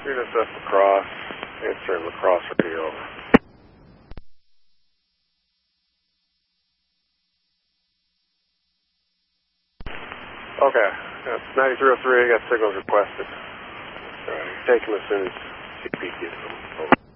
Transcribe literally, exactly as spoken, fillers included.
Unit S Lacrosse, answering Lacrosse radio. Okay, that's ninety-three oh three, I got signals requested. Alright, take them as soon as C P gets them. Over.